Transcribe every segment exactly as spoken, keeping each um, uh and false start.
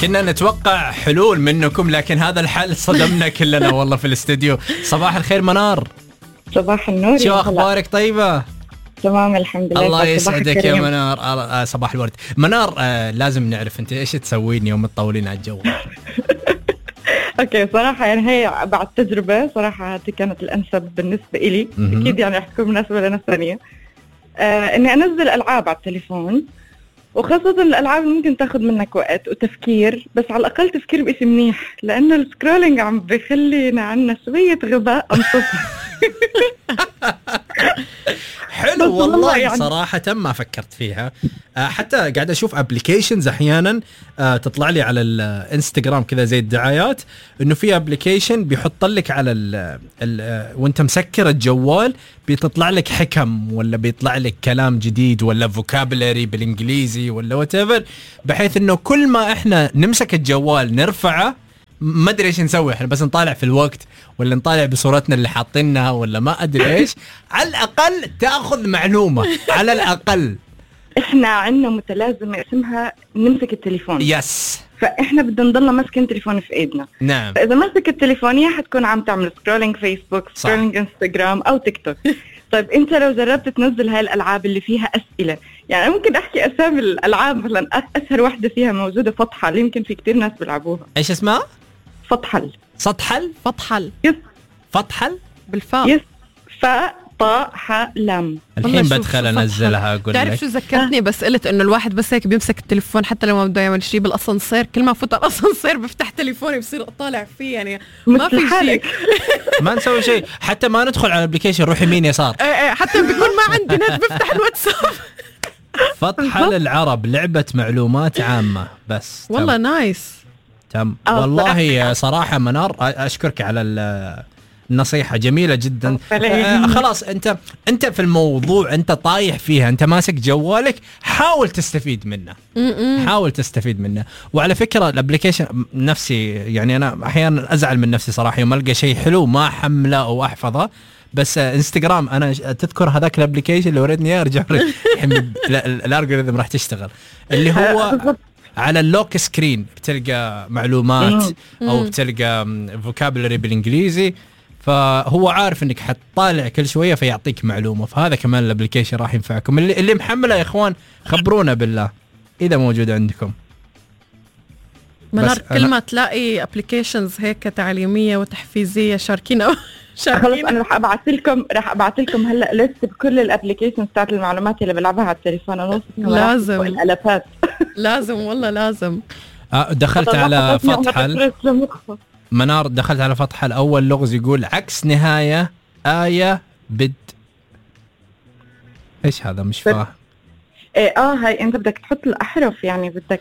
كنا نتوقع حلول منكم لكن هذا الحل صدمنا كلنا والله في الاستديو. صباح الخير منار. صباح النور. شو أخبارك؟ طيبة؟ تمام الحمد لله. الله يسعدك يا منار. آه صباح الورد منار. آه لازم نعرف أنت إيش تسوين يوم تطولين على الجو؟ اوكي صراحة يعني هي بعد تجربة صراحة هذه كانت الأنسب بالنسبة إلي. أكيد يعني رح تكون مناسبة لناس ثانية. آه إني أنزل ألعاب على التليفون، وخاصة الألعاب ممكن تاخد منك وقت وتفكير، بس على الأقل تفكير بإشي منيح، لأنه السكرولينج عم بيخلينا عنا شوية غباء أنصفها. حلو والله يعني. صراحة ما فكرت فيها. آه حتى قاعد أشوف أبليكيشنز أحيانا آه تطلع لي على الانستغرام كذا زي الدعايات، إنه في أبليكيشن بيحط لك على ال ال وانت مسكر الجوال بيطلع لك حكم ولا بيطلع لك كلام جديد ولا فوكابلري بالإنجليزي ولا whatever، بحيث إنه كل ما إحنا نمسك الجوال نرفعه ما أدري إيش نسوي إحنا، بس نطالع في الوقت ولا نطالع بصورتنا اللي حاطينها ولا ما أدري إيش، على الأقل تأخذ معلومة على الأقل. إحنا عنا متلازمة اسمها نمسك التليفون. يس. فإحنا بدنا نضلنا ماسكين التليفون في إيدنا. نعم. فإذا مسك التليفون يا حتكون عم تعمل سكرولينج فيسبوك، سكرولينج انستغرام أو تيك توك. طيب أنت لو جربت تنزل هاي الألعاب اللي فيها أسئلة، يعني ممكن أحكي أسامي الألعاب مثلا أسهل واحدة فيها موجودة فطحل، يمكن في كتير ناس بيلعبوها. إيش اسمها؟ فطحل. سطحل؟ فطحل. يس. فطحل؟ بالفاء. يس. فا طا ح لام. الحين بدخل انزلها اقول لك. تعرف شو ذكرتني؟ بس قلت انه الواحد بس هيك بيمسك التليفون حتى لو ما بده يعمل شيء بالاسانسير، كل ما فوت الاسانسير بفتح تليفوني بصير اطالع فيه، يعني ما في شيء. ما نسوي شيء، حتى ما ندخل على الابلكيشن روح يمين يسار. ايه ايه حتى بيكون ما عندي نت بفتح الواتساب. فطحل العرب لعبة معلومات عامة بس. والله نايس. تم والله صراحة منار اشكرك على النصيحة جميلة جدا. آه خلاص انت انت في الموضوع، انت طايح فيها، انت ماسك جوالك، حاول تستفيد منه. حاول تستفيد منه. وعلى فكرة الابليكيشن نفسي، يعني انا احيانا ازعل من نفسي صراحة يوم القى شيء حلو ما احمله او احفظه، بس انستغرام انا تذكر هذاك الابليكيشن اللي وريتني اياه، ارجع الحين الالجوريثم راح تشتغل، اللي هو على اللوك سكرين بتلقى معلومات او بتلقى فوكابلري بالانجليزي، فهو عارف انك حتطالع كل شويه فيعطيك معلومه. فهذا كمان الابليكيشن راح ينفعكم. اللي, اللي محمله يا اخوان خبرونا بالله اذا موجود عندكم. منار كل ما تلاقي ابليكيشنز هيك تعليميه وتحفيزيه شاركينا. خلاص انا راح ابعث لكم راح ابعث لكم هلا ليست بكل الابليكيشنز تاعت المعلومات اللي بلعبها على التليفون. انا لازم الالافات. لازم والله لازم. آه دخلت على فطحل منار، دخلت على فطحل اول لغز يقول عكس نهايه ايه بد. ايش هذا؟ مش فاهم. ايه اه هاي انت بدك تحط الاحرف، يعني بدك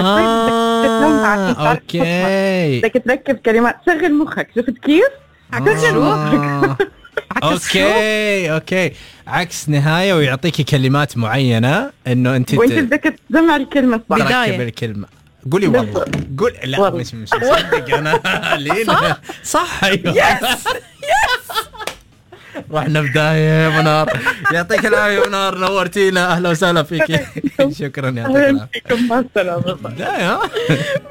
آه اوكي بدك تركب كلمات. شغل مخك. شفت كيف؟ شغل مخك. اوكي اوكي عكس نهايه ويعطيكي كلمات معينه انه انت وانت بدك تجمع الكلمه صح. تركب الكلمه. قولي والله قول لا والله. مش مش مصدق انا. لين صح صح ايوه يس يس. رحنا بدايه يا منار. يعطيك العافيه منار، نورتينا. اهلا وسهلا فيك. شكرا يعطيك العافيه. مع السلامه.